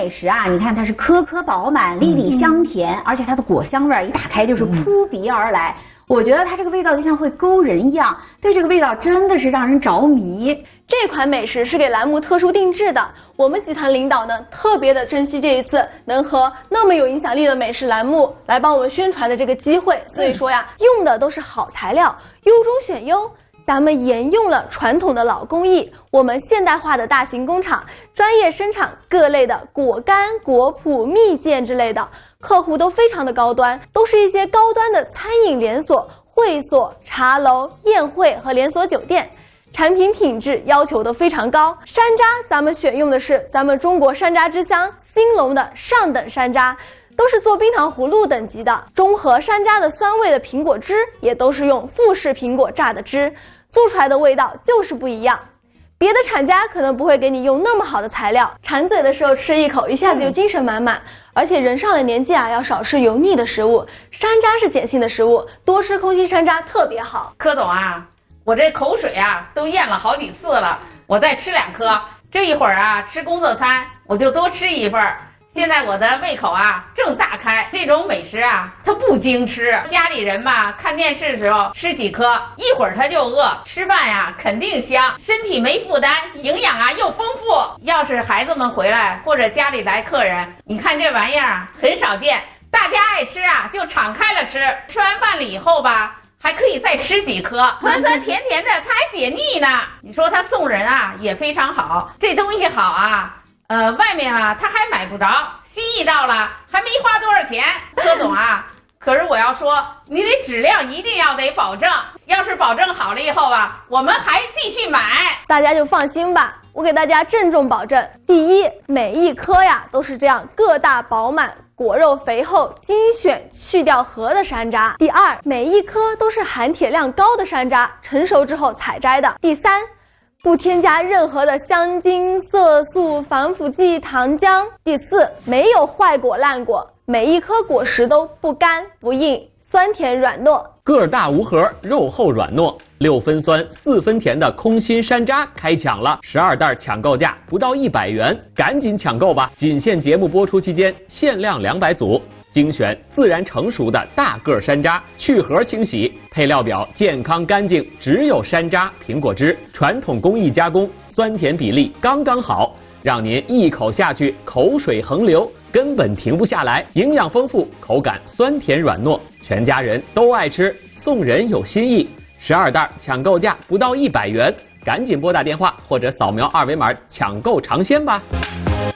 美食啊，你看它是颗颗饱满、粒粒香甜，而且它的果香味一打开就是扑鼻而来。我觉得它这个味道就像会勾人一样，对这个味道真的是让人着迷。 这款美食是给栏目特殊定制的，我们集团领导呢特别的珍惜这一次能和那么有影响力的美食栏目来帮我们宣传的这个机会，所以说呀，用的都是好材料，优中选优。咱们沿用了传统的老工艺，我们现代化的大型工厂专业生产各类的果干、果脯、蜜饯之类的，客户都非常的高端，都是一些高端的餐饮连锁、会所、茶楼、宴会和连锁酒店，产品品质要求都非常高。山楂咱们选用的是咱们中国山楂之乡兴隆的上等山楂，都是做冰糖葫芦等级的，中和山楂的酸味的苹果汁也都是用富士苹果榨的汁，做出来的味道就是不一样。别的厂家可能不会给你用那么好的材料，馋嘴的时候吃一口一下子就精神满满，而且人上了年纪啊，要少吃油腻的食物，山楂是碱性的食物，多吃空心山楂特别好。 柯总啊，我这口水啊都咽了好几次了，我再吃2颗，这一会儿啊吃工作餐我就多吃一份。现在我的胃口啊正大开，这种美食啊它不经吃，家里人吧看电视的时候吃几颗，一会儿他就饿，吃饭呀肯定香，身体没负担，营养啊又丰富。要是孩子们回来或者家里来客人，你看这玩意儿啊很少见，大家爱吃啊就敞开了吃，吃完饭了以后吧还可以再吃几颗，酸酸甜甜的，它还解腻呢。你说它送人啊也非常好，这东西好啊，外面啊他还买不着，心意到了还没花多少钱。柯总啊，可是我要说，你的质量一定要得保证，要是保证好了以后啊，我们还继续买。 大家就放心吧，我给大家郑重保证：第一，每一颗呀都是这样个大饱满，果肉肥厚，精选去掉核的山楂。第二，每一颗都是含铁量高的山楂，成熟之后采摘的。第三，不添加任何的香精、色素、防腐剂、糖浆。第四，没有坏果烂果，每一颗果实都不干不硬，酸甜软糯。 个大无核，肉厚软糯，6分酸4分甜的空心山楂开抢了，12袋抢购价不到100元，赶紧抢购吧！仅限节目播出期间，限量200组。精选自然成熟的大个山楂，去核清洗，配料表健康干净，只有山楂、苹果汁，传统工艺加工，酸甜比例刚刚好，让您一口下去口水横流，根本停不下来。营养丰富，口感酸甜软糯，全家人都爱吃，送人有新意。12袋抢购价不到100元，赶紧拨打电话或者扫描2维码抢购尝鲜吧。